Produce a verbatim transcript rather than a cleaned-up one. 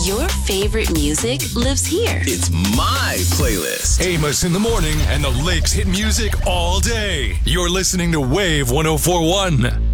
Your favorite music lives here. It's my playlist. Amos in the morning and the Lakes hit music all day. You're listening to Wave one oh four one.